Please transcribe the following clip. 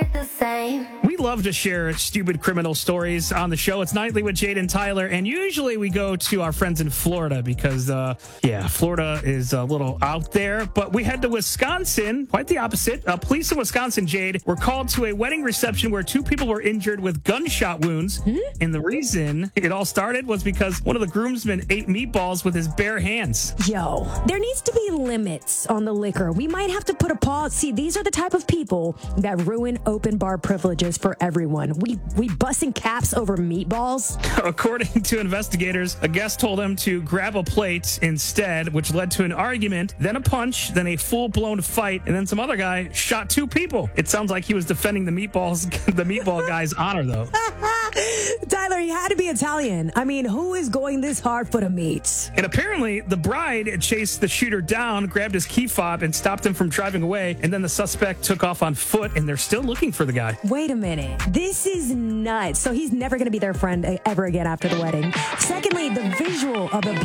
the same. We love to share stupid criminal stories on the show. It's Nightly with Jade and Tyler, and usually we go to our friends in Florida because, Florida is a little out there. But we head to Wisconsin, quite the opposite. Police in Wisconsin, Jade, were called to a wedding reception where two people were injured with gunshot wounds. And the reason it all started was because one of the groomsmen ate meatballs with his bare hands. Yo, there needs to be limits on the liquor. We might have to put a pause. See, these are the type of people that ruin open bar privileges for everyone. We busting caps over meatballs. According to investigators, a guest told him to grab a plate instead, which led to an argument, then a punch, then a full-blown fight, and then some other guy shot two people. It sounds like he was defending the meatball guy's honor, though. Tyler, he had to be Italian. I mean, who is going this hard for the meat? And apparently, the bride chased the shooter down, grabbed his key fob, and stopped him from driving away. And then the suspect took off on foot, and they're still looking for the guy. Wait a minute. This is nuts. So he's never going to be their friend ever again after the wedding. Secondly, the visual of a